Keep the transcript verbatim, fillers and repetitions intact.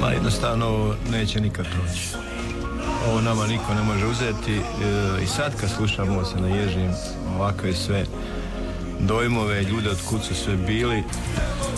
Ma jednostavno ovo neće nikad proći. Ovo nama niko ne može uzeti e, i sad kad slušamo ovo se naježim ovakve sve dojmove, ljude od kud su sve bili.